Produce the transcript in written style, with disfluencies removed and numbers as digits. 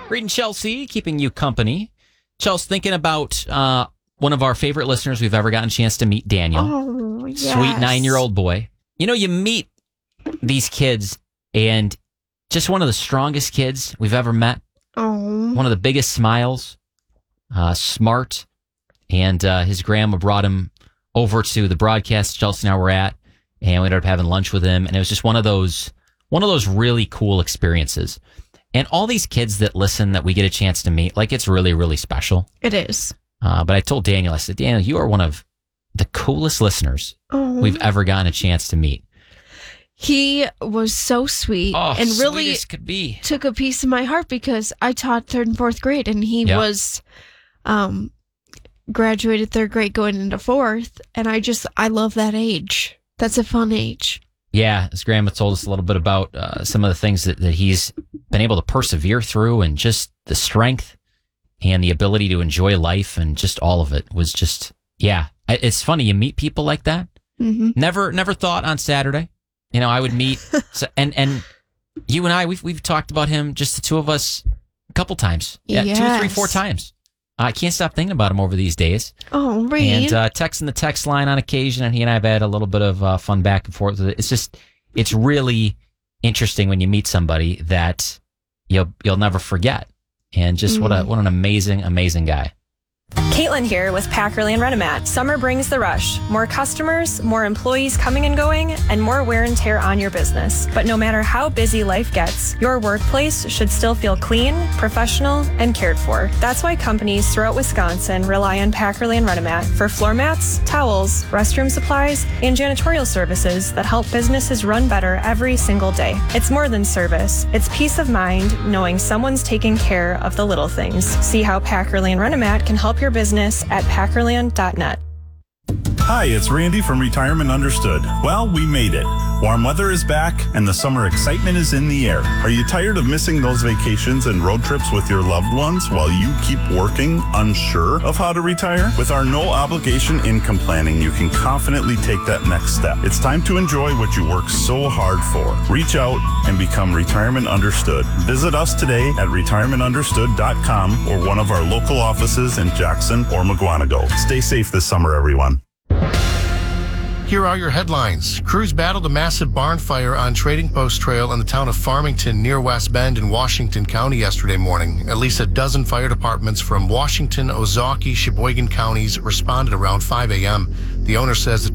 Reading Chelsea, keeping you company. Chelsea, thinking about one of our favorite listeners we've ever gotten a chance to meet, Daniel. Oh, yes. Sweet 9-year-old boy. You know, you meet these kids and just one of the strongest kids we've ever met. Oh. One of the biggest smiles, smart. And his grandma brought him over to the broadcast Chelsea and I were at, and we ended up having lunch with him. And it was just one of those really cool experiences. And all these kids that listen that we get a chance to meet, like, it's really, really special. It is. But I told Daniel, I said, Daniel, you are one of the coolest listeners we've ever gotten a chance to meet. He was so sweet and really could be. Took a piece of my heart because I taught 3rd and 4th grade, and he was graduated 3rd grade going into 4th, and I love that age. That's a fun age. Yeah, his grandma told us a little bit about some of the things that he's been able to persevere through, and just the strength and the ability to enjoy life, and just all of it was just, it's funny. You meet people like that. Mm-hmm. Never thought on Saturday, I would meet, and you and I, we've talked about him, just the two of us, a couple times. Yeah, yes. 2, 3, 4 times. I can't stop thinking about him over these days. Oh, Reed. And texting the text line on occasion, and he and I have had a little bit of fun back and forth with it. It's really interesting when you meet somebody that you'll never forget. And just what an amazing, amazing guy. Caitlin here with Packerly & Renomat. Summer brings the rush. More customers, more employees coming and going, and more wear and tear on your business. But no matter how busy life gets, your workplace should still feel clean, professional, and cared for. That's why companies throughout Wisconsin rely on Packerly & Renomat for floor mats, towels, restroom supplies, and janitorial services that help businesses run better every single day. It's more than service. It's peace of mind knowing someone's taking care of the little things. See how Packerly & Renomat can help your business at packerland.net. Hi, it's Randy from Retirement Understood. Well, we made it. Warm weather is back, and the summer excitement is in the air. Are you tired of missing those vacations and road trips with your loved ones while you keep working, unsure of how to retire? With our no-obligation income planning, you can confidently take that next step. It's time to enjoy what you work so hard for. Reach out and become Retirement Understood. Visit us today at retirementunderstood.com or one of our local offices in Jackson or Mugwanago. Stay safe this summer, everyone. Here are your headlines. Crews battled a massive barn fire on Trading Post Trail in the town of Farmington near West Bend in Washington County yesterday morning. At least a dozen fire departments from Washington, Ozaukee, Sheboygan counties responded around 5 a.m. The owner says the